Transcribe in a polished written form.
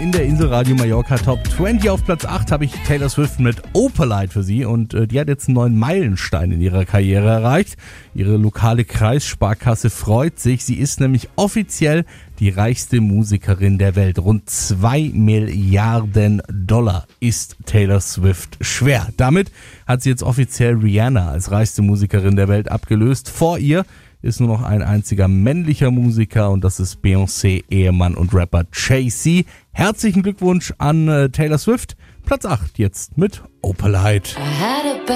in der Inselradio Mallorca Top 20. Auf Platz 8 habe ich Taylor Swift mit Opalite für Sie und die hat jetzt einen neuen Meilenstein in ihrer Karriere erreicht. Ihre lokale Kreissparkasse freut sich. Sie ist nämlich offiziell die reichste Musikerin der Welt. Rund 2 Milliarden Dollar ist Taylor Swift schwer. Damit hat sie jetzt offiziell Rihanna als reichste Musikerin der Welt abgelöst. Vor ihr ist nur noch ein einziger männlicher Musiker und das ist Beyoncé, Ehemann und Rapper Jay-Z. Herzlichen Glückwunsch an Taylor Swift. Platz 8 jetzt mit Opalite.